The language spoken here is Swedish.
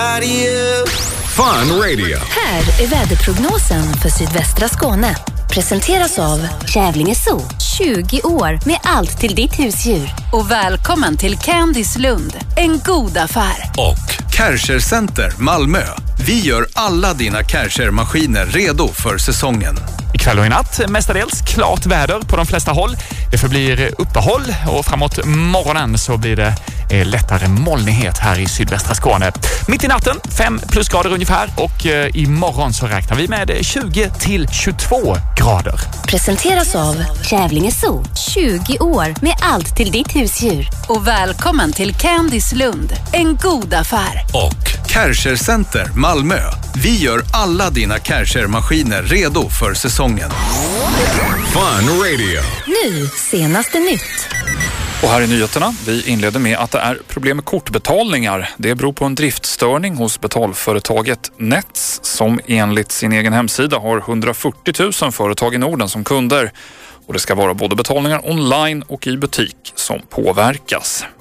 Fun Radio. Här är väderprognosen för sydvästra Skåne. Presenteras av Kävlinge Zoo. 20 år med allt till ditt husdjur. Och välkommen till Candice Lund. En god affär. Och Kärcher Center Malmö. Vi gör alla dina Kärcher-maskiner redo för säsongen. Ikväll och i natt mestadels klart väder på de flesta håll. Det förblir uppehåll och framåt morgonen så blir det lättare molnighet här i sydvästra Skåne. Mitt i natten 5 plusgrader ungefär och imorgon så räknar vi med 20 till 22 grader. Presenteras av Kävlinge Zoo. 20 år med allt till ditt husdjur. Och välkommen till Candice Lund. En god affär. Och Kärcher Center Malmö. Vi gör alla dina Kärcher-maskiner redo för säsongen. Fun Radio. Nu senaste nytt. Och här är nyheterna. Vi inleder med att det är problem med kortbetalningar. Det beror på en driftstörning hos betalföretaget Nets som enligt sin egen hemsida har 140 000 företag i Norden som kunder. Och det ska vara både betalningar online och i butik som påverkas.